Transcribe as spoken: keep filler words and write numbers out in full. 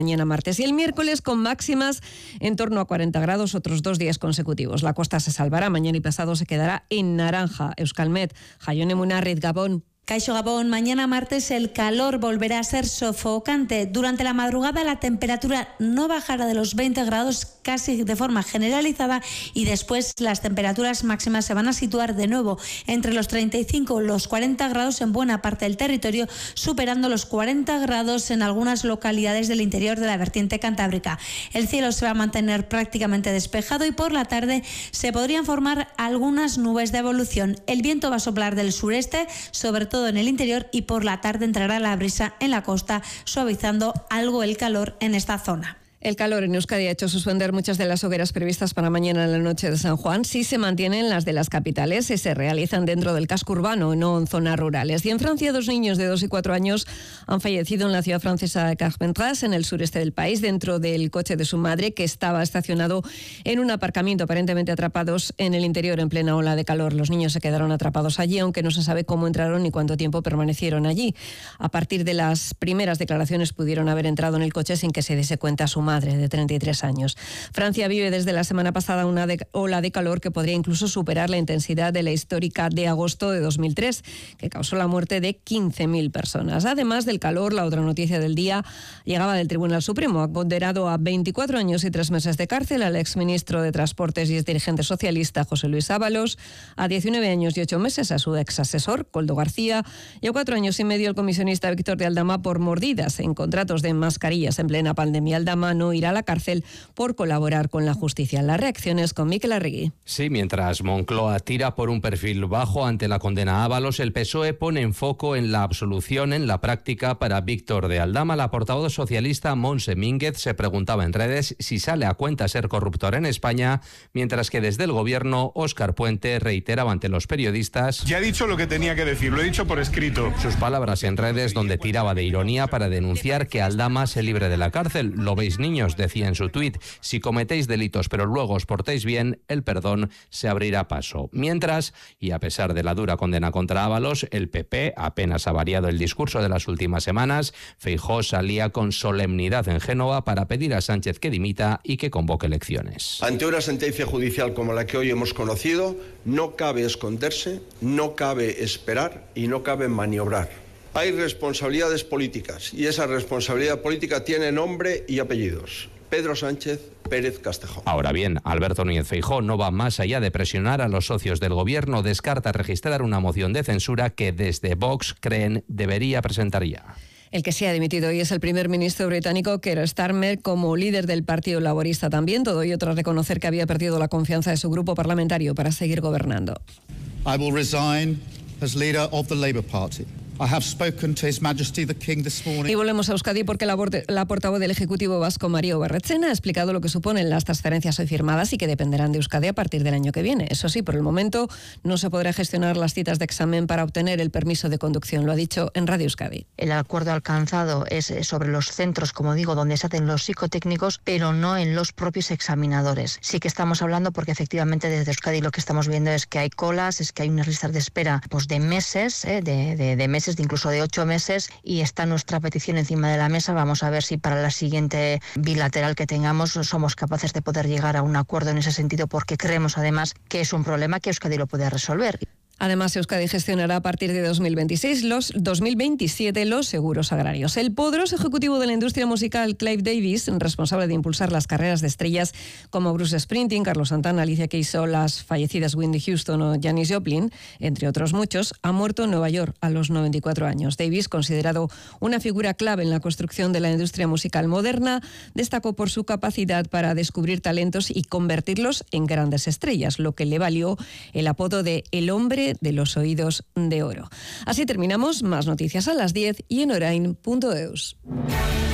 Mañana martes y el miércoles con máximas en torno a cuarenta grados otros dos días consecutivos. La costa se salvará, mañana y pasado se quedará en naranja. Euskalmet, Jaione Munarriz, Gabón. Caixo Gabón, mañana martes el calor volverá a ser sofocante. Durante la madrugada la temperatura no bajará de los veinte grados casi de forma generalizada y después las temperaturas máximas se van a situar de nuevo entre los treinta y cinco y los cuarenta grados en buena parte del territorio, superando los cuarenta grados en algunas localidades del interior de la vertiente cantábrica. El cielo se va a mantener prácticamente despejado y por la tarde se podrían formar algunas nubes de evolución. El viento va a soplar del sureste, sobre todo en el interior, y por la tarde entrará la brisa en la costa, suavizando algo el calor en esta zona. El calor en Euskadi ha hecho suspender muchas de las hogueras previstas para mañana en la noche de San Juan. Sí se mantienen las de las capitales y se realizan dentro del casco urbano, no en zonas rurales. Y en Francia, dos niños de dos y cuatro años han fallecido en la ciudad francesa de Carpentras, en el sureste del país, dentro del coche de su madre, que estaba estacionado en un aparcamiento, aparentemente atrapados en el interior en plena ola de calor. Los niños se quedaron atrapados allí, aunque no se sabe cómo entraron ni cuánto tiempo permanecieron allí. A partir de las primeras declaraciones pudieron haber entrado en el coche sin que se diese cuenta su madre. madre de treinta y tres años. Francia vive desde la semana pasada una de, ola de calor que podría incluso superar la intensidad de la histórica de agosto de dos mil tres, que causó la muerte de quince mil personas. Además del calor, la otra noticia del día llegaba del Tribunal Supremo. Ha condenado a veinticuatro años y tres meses de cárcel al exministro de Transportes y exdirigente socialista José Luis Ábalos, a diecinueve años y ocho meses a su ex asesor Koldo García y a cuatro años y medio al comisionista Víctor de Aldama por mordidas en contratos de mascarillas en plena pandemia. Aldama no irá a la cárcel por colaborar con la justicia. Las reacciones con Mikel Arregui. Sí, mientras Moncloa tira por un perfil bajo ante la condena a Ábalos, el P S O E pone en foco en la absolución en la práctica para Víctor de Aldama. La portavoz socialista Montse Mínguez se preguntaba en redes si sale a cuenta ser corruptor en España, mientras que desde el gobierno Óscar Puente reiteraba ante los periodistas: ya he dicho lo que tenía que decir, lo he dicho por escrito. Sus palabras en redes, donde tiraba de ironía para denunciar que Aldama se libre de la cárcel. Lo veis, niños, decía en su tuit, si cometéis delitos pero luego os portéis bien, el perdón se abrirá paso. Mientras, y a pesar de la dura condena contra Ábalos, el P P apenas ha variado el discurso de las últimas semanas. Feijóo salía con solemnidad en Génova para pedir a Sánchez que dimita y que convoque elecciones. Ante una sentencia judicial como la que hoy hemos conocido, no cabe esconderse, no cabe esperar y no cabe maniobrar. Hay responsabilidades políticas y esa responsabilidad política tiene nombre y apellidos: Pedro Sánchez Pérez Castejón. Ahora bien, Alberto Núñez Feijóo no va más allá de presionar a los socios del gobierno. Descarta registrar una moción de censura que desde Vox creen debería presentar ya. El que se ha dimitido hoy es el primer ministro británico Keir Starmer como líder del Partido Laborista también. Todo ello tras reconocer que había perdido la confianza de su grupo parlamentario para seguir gobernando. I will resign as leader of the Labour Party. I have spoken to His Majesty the King this morning. Y volvemos a Euskadi porque la, la portavoz del Ejecutivo vasco, María Barretzena, ha explicado lo que suponen las transferencias hoy firmadas y que dependerán de Euskadi a partir del año que viene. Eso sí, por el momento no se podrá gestionar las citas de examen para obtener el permiso de conducción. Lo ha dicho en Radio Euskadi. El acuerdo alcanzado es sobre los centros, como digo, donde se hacen los psicotécnicos, pero no en los propios examinadores. Sí que estamos hablando porque efectivamente desde Euskadi lo que estamos viendo es que hay colas, es que hay unas listas de espera pues de meses, eh, de, de, de meses, de incluso de ocho meses, y está nuestra petición encima de la mesa. Vamos a ver si para la siguiente bilateral que tengamos somos capaces de poder llegar a un acuerdo en ese sentido, porque creemos además que es un problema que Euskadi lo puede resolver. Además, Euskadi gestionará a partir de dos mil veintiséis los dos mil veintisiete los seguros agrarios. El poderoso ejecutivo de la industria musical, Clive Davis, responsable de impulsar las carreras de estrellas como Bruce Springsteen, Carlos Santana, Alicia Keys, las fallecidas Whitney Houston o Janis Joplin, entre otros muchos, ha muerto en Nueva York a los noventa y cuatro años. Davis, considerado una figura clave en la construcción de la industria musical moderna, destacó por su capacidad para descubrir talentos y convertirlos en grandes estrellas, lo que le valió el apodo de El Hombre de los Oídos de Oro. Así terminamos. Más noticias a las diez y en orain punto eus.